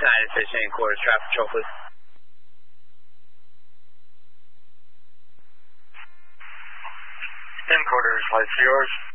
United States Quarters, traffic control, please. Quarters, lights are yours.